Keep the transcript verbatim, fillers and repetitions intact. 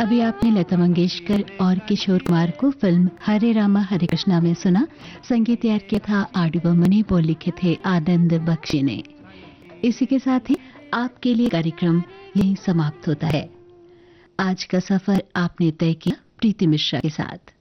अभी आपने लता मंगेशकर और किशोर कुमार को फिल्म हरे रामा हरे कृष्णा में सुना। संगीत तैयार किया था आर डी बर्मन ने, बोल लिखे थे आनंद बख्शी ने। इसी के साथ ही आपके लिए कार्यक्रम यहीं समाप्त होता है। आज का सफर आपने तय किया प्रीति मिश्रा के साथ।